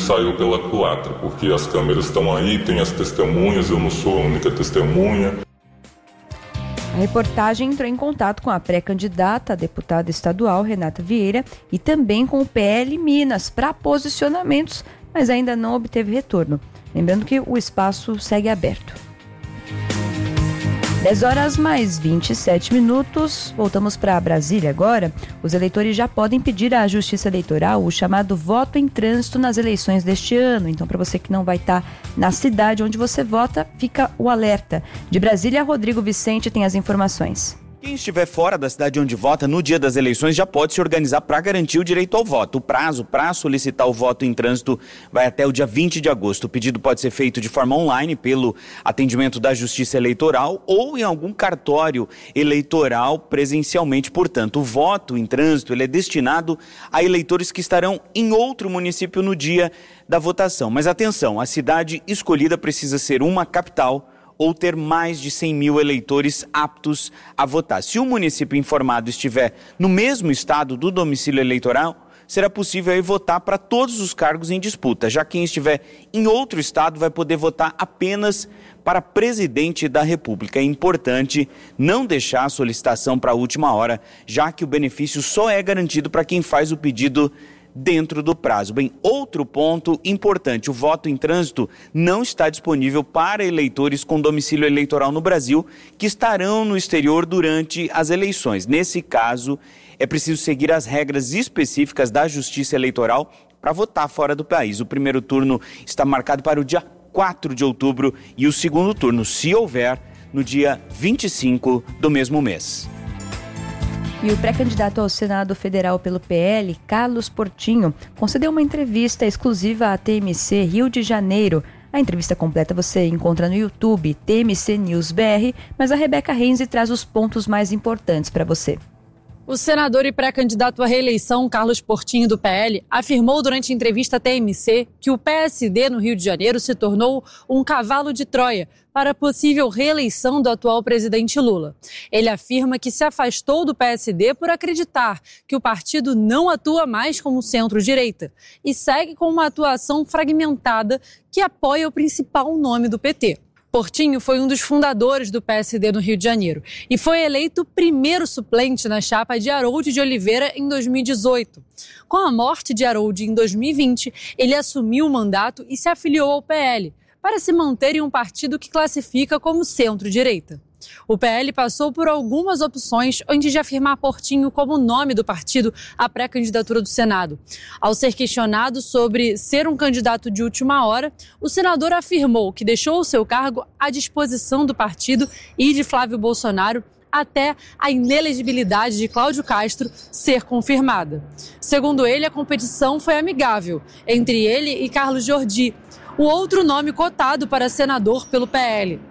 saiu pela culatra, porque as câmeras estão aí, tem as testemunhas, eu não sou a única testemunha. A reportagem entrou em contato com a pré-candidata a deputada estadual, Renata Vieira, e também com o PL Minas para posicionamentos, mas ainda não obteve retorno. Lembrando que o espaço segue aberto. 10h mais 27. Voltamos para Brasília agora. Os eleitores já podem pedir à Justiça Eleitoral o chamado voto em trânsito nas eleições deste ano. Então, para você que não vai estar na cidade onde você vota, fica o alerta. De Brasília, Rodrigo Vicente tem as informações. Quem estiver fora da cidade onde vota no dia das eleições já pode se organizar para garantir o direito ao voto. O prazo para solicitar o voto em trânsito vai até o dia 20 de agosto. O pedido pode ser feito de forma online pelo atendimento da Justiça Eleitoral ou em algum cartório eleitoral presencialmente. Portanto, o voto em trânsito ele é destinado a eleitores que estarão em outro município no dia da votação. Mas atenção, a cidade escolhida precisa ser uma capital ou ter mais de 100 mil eleitores aptos a votar. Se o município informado estiver no mesmo estado do domicílio eleitoral, será possível aí votar para todos os cargos em disputa. Já quem estiver em outro estado vai poder votar apenas para presidente da República. É importante não deixar a solicitação para a última hora, já que o benefício só é garantido para quem faz o pedido dentro do prazo. Bem, outro ponto importante, o voto em trânsito não está disponível para eleitores com domicílio eleitoral no Brasil que estarão no exterior durante as eleições. Nesse caso, é preciso seguir as regras específicas da Justiça Eleitoral para votar fora do país. O primeiro turno está marcado para o dia 4 de outubro e o segundo turno, se houver, no dia 25 do mesmo mês. E o pré-candidato ao Senado Federal pelo PL, Carlos Portinho, concedeu uma entrevista exclusiva à TMC Rio de Janeiro. A entrevista completa você encontra no YouTube, TMC News BR, mas a Rebeca Renzi traz os pontos mais importantes para você. O senador e pré-candidato à reeleição, Carlos Portinho, do PL, afirmou durante a entrevista à TMC que o PSD no Rio de Janeiro se tornou um cavalo de Troia para a possível reeleição do atual presidente Lula. Ele afirma que se afastou do PSD por acreditar que o partido não atua mais como centro-direita e segue com uma atuação fragmentada que apoia o principal nome do PT. Portinho foi um dos fundadores do PSD no Rio de Janeiro e foi eleito primeiro suplente na chapa de Harold de Oliveira em 2018. Com a morte de Harold em 2020, ele assumiu o mandato e se afiliou ao PL, para se manter em um partido que classifica como centro-direita. O PL passou por algumas opções antes de afirmar Portinho como nome do partido à pré-candidatura do Senado. Ao ser questionado sobre ser um candidato de última hora, o senador afirmou que deixou o seu cargo à disposição do partido e de Flávio Bolsonaro até a inelegibilidade de Cláudio Castro ser confirmada. Segundo ele, a competição foi amigável entre ele e Carlos Jordi, o outro nome cotado para senador pelo PL.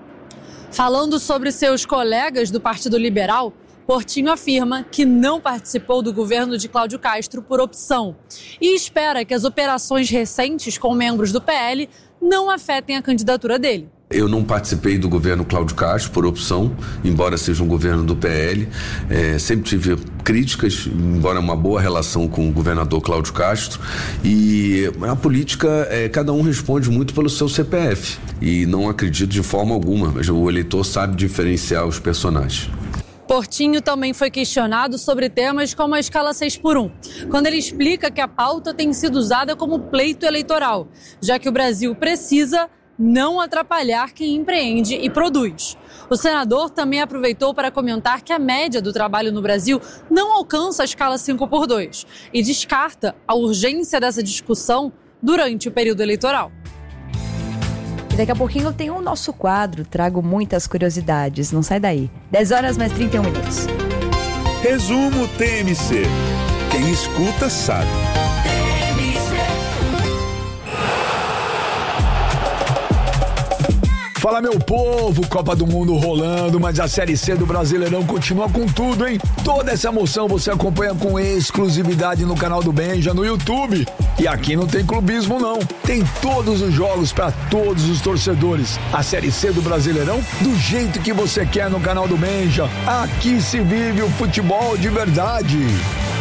Falando sobre seus colegas do Partido Liberal, Portinho afirma que não participou do governo de Cláudio Castro por opção e espera que as operações recentes com membros do PL não afetem a candidatura dele. Eu não participei do governo Cláudio Castro por opção, embora seja um governo do PL. Sempre tive críticas, embora uma boa relação com o governador Cláudio Castro. E a política, cada um responde muito pelo seu CPF. E não acredito de forma alguma, mas o eleitor sabe diferenciar os personagens. Portinho também foi questionado sobre temas como a escala 6x1, quando ele explica que a pauta tem sido usada como pleito eleitoral, já que o Brasil precisa não atrapalhar quem empreende e produz. O senador também aproveitou para comentar que a média do trabalho no Brasil não alcança a escala 5x2 e descarta a urgência dessa discussão durante o período eleitoral. E daqui a pouquinho tem o nosso quadro, trago muitas curiosidades, não sai daí. 10h mais 31 minutos. Resumo TMC. Quem escuta sabe. Fala, meu povo, Copa do Mundo rolando, mas a Série C do Brasileirão continua com tudo, hein? Toda essa emoção você acompanha com exclusividade no canal do Benja, no YouTube. E aqui não tem clubismo, não. Tem todos os jogos para todos os torcedores. A Série C do Brasileirão, do jeito que você quer no canal do Benja. Aqui se vive o futebol de verdade.